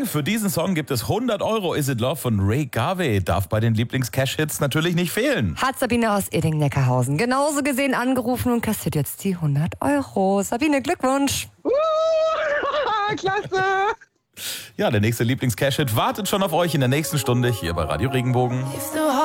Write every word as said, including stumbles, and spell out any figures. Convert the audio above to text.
Für diesen Song gibt es hundert Euro. Is It Love von Ray Garvey. Darf bei den Lieblings-Cash-Hits natürlich nicht fehlen. Hat Sabine aus Edding-Neckarhausen genauso gesehen angerufen und kassiert jetzt die hundert Euro. Sabine, Glückwunsch. Uh, klasse. Ja, der nächste Lieblings-Cash-Hit wartet schon auf euch in der nächsten Stunde hier bei Radio Regenbogen.